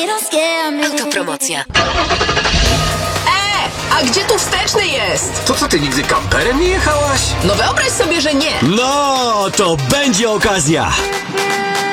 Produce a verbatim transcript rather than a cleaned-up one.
Autopromocja. E, a gdzie tu wsteczny jest? To co, ty nigdy kamperem nie jechałaś? No wyobraź sobie, że nie. No, to będzie okazja.